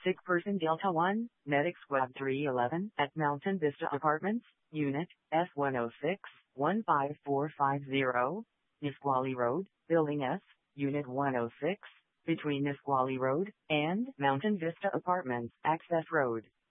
Sick person Delta 1, Medic Squad 311 at Mountain Vista Apartments, Unit S106, 15450, Nisqually Road, Building S, Unit 106, between Nisqually Road and Mountain Vista Apartments, Access Road.